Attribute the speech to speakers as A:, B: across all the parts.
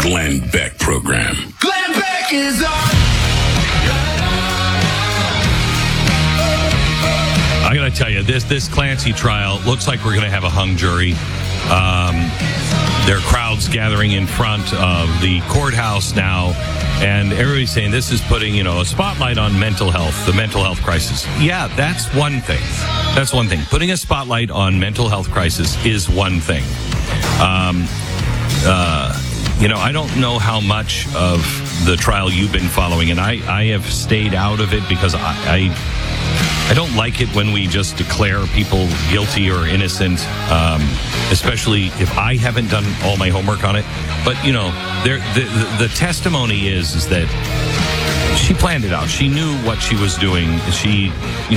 A: Glenn Beck program.
B: Glenn Beck is on.
C: I got to tell you, this Clancy trial looks like we're going to have a hung jury. There are crowds gathering in front of the courthouse now, and everybody's saying this is putting, a spotlight on mental health, the mental health crisis. Yeah, that's one thing. That's one thing. Putting a spotlight on mental health crisis is one thing. I don't know how much of the trial you've been following, and I have stayed out of it because I don't like it when we just declare people guilty or innocent, especially if I haven't done all my homework on it. But, the testimony is that she planned it out. She knew what she was doing. She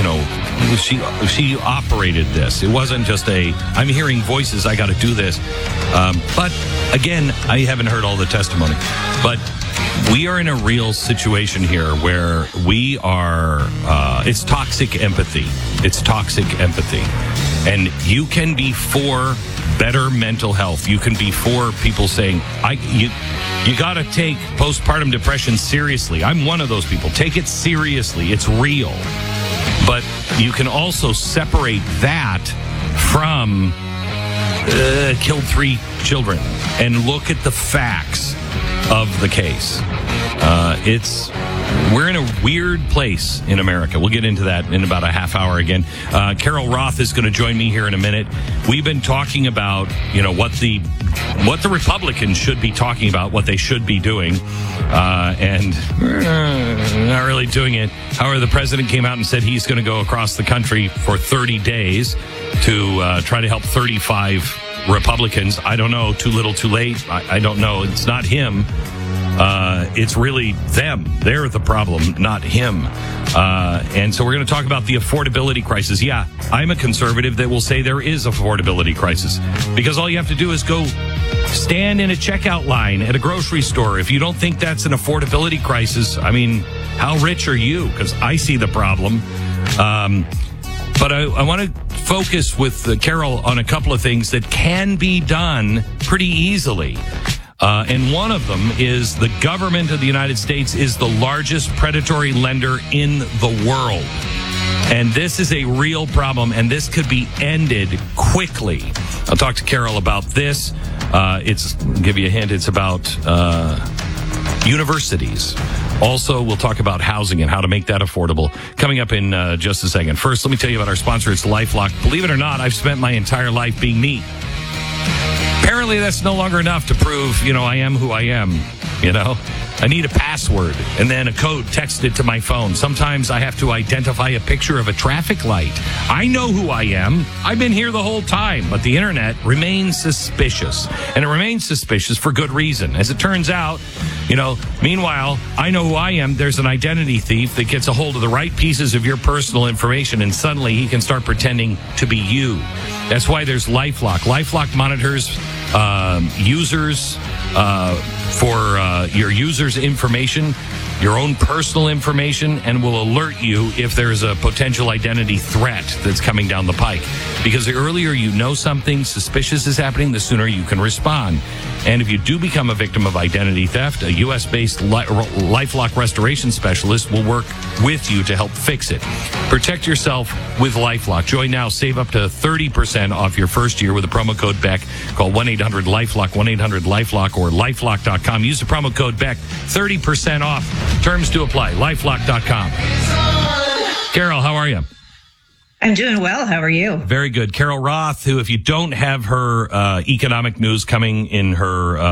C: operated this. It wasn't just I'm hearing voices, I got to do this. But again, I haven't heard all the testimony. But we are in a real situation here where we are, it's toxic empathy. It's toxic empathy. And you can be for better mental health. You can be for people saying, you got to take postpartum depression seriously. I'm one of those people. Take it seriously. It's real. But you can also separate that from killed 3 children and look at the facts of the case. We're in a weird place in America. We'll get into that in about a half hour again. Carol Roth is going to join me here in a minute. We've been talking about, what the Republicans should be talking about, what they should be doing, and not really doing it. However, the president came out and said he's going to go across the country for 30 days to try to help 35 Republicans. I don't know, too little, too late. I don't know. It's not him. It's really them. They're the problem, not him. And so we're going to talk about the affordability crisis. Yeah, I'm a conservative that will say there is affordability crisis because all you have to do is go stand in a checkout line at a grocery store. If you don't think that's an affordability crisis, I mean, how rich are you? Because I see the problem. But I want to focus with Carol on a couple of things that can be done pretty easily. And one of them is the government of the United States is the largest predatory lender in the world. And this is a real problem, and this could be ended quickly. I'll talk to Carol about this. I'll give you a hint, it's about universities. Also, we'll talk about housing and how to make that affordable. Coming up in just a second. First, let me tell you about our sponsor. It's LifeLock. Believe it or not, I've spent my entire life being me. Apparently, that's no longer enough to prove, I am who I am, I need a password and then a code texted to my phone. Sometimes I have to identify a picture of a traffic light. I know who I am. I've been here the whole time, but the internet remains suspicious. And it remains suspicious for good reason. As it turns out, meanwhile, I know who I am. There's an identity thief that gets a hold of the right pieces of your personal information, and suddenly he can start pretending to be you. That's why there's LifeLock. LifeLock monitors users for your users' information, your own personal information, and will alert you if there's a potential identity threat that's coming down the pike. Because the earlier you know something suspicious is happening, the sooner you can respond. And if you do become a victim of identity theft, a U.S.-based LifeLock restoration specialist will work with you to help fix it. Protect yourself with LifeLock. Join now. Save up to 30% off your first year with the promo code BECK. Call 1-800-LifeLock, 1-800-LifeLock, or lifelock.com. Use the promo code BECK. 30% off. Terms to apply. lifelock.com. Carol, how are you?
D: I'm doing well. How are you?
C: Very good. Carol Roth, who, if you don't have her economic news coming in her